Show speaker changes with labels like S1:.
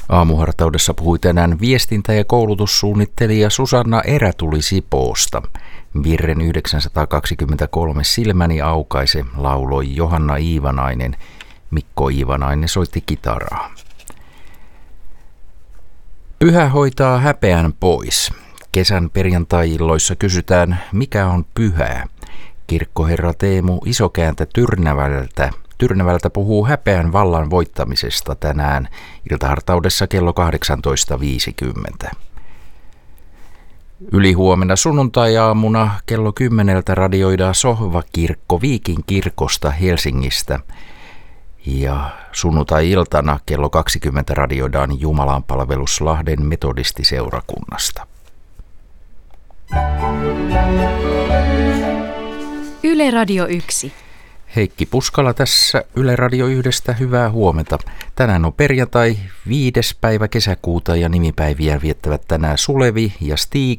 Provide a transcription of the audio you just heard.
S1: Aamuhartaudessa puhui tänään viestintä- ja koulutussuunnittelija Susanna Erätuli Sipoosta. Virren 923 Silmäni aukaise lauloi Johanna Iivanainen. Mikko Iivanainen soitti kitaraa. Pyhä hoitaa häpeän pois. Kesän perjantai-illoissa kysytään, mikä on pyhää. Kirkkoherra Teemu Isokääntä Tyrnävältä puhuu häpeän vallan voittamisesta tänään iltahartaudessa kello 18.50. Ylihuomenna sunnuntai-aamuna kello 10 radioidaan Sohvakirkko Viikin kirkosta Helsingistä. Ja sunnuntai-iltana kello 20 radioidaan Jumalanpalvelus Lahden metodistiseurakunnasta.
S2: Yle Radio 1.
S1: Heikki Puskala tässä Yle Radio 1:stä. Hyvää huomenta. Tänään on perjantai 5. päivä kesäkuuta ja nimipäiviä viettävät tänään Sulevi ja Stig